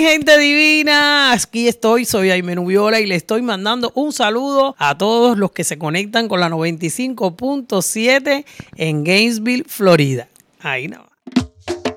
gente divina, aquí estoy, soy Aime Nubiola y le estoy mandando un saludo a todos los que se conectan con la 95.7 en Gainesville, Florida. Ahí no.